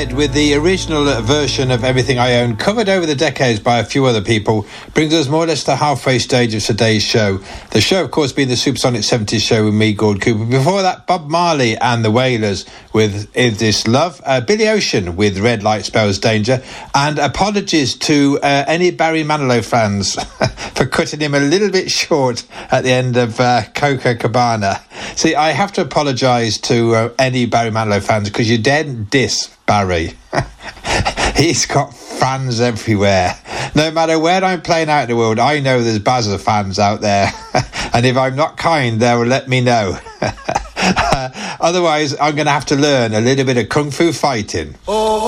Red with the original version of Everything I Own, covered over the decades by a few other people, brings us more or less to the halfway stage of today's show. The show, of course, being the Supersonic 70s show with me, Gord Cooper. Before that, Bob Marley and the Wailers with Is This Love? Billy Ocean with Red Light Spells Danger. And apologies to any Barry Manilow fans for cutting him a little bit short at the end of Coca Cabana. See, I have to apologise to any Barry Manilow fans, because you daren't diss Barry. He's got fans everywhere. No matter where I'm playing out in the world, I know there's Bazza fans out there. And if I'm not kind, they will let me know. Otherwise, I'm going to have to learn a little bit of Kung Fu fighting. Oh.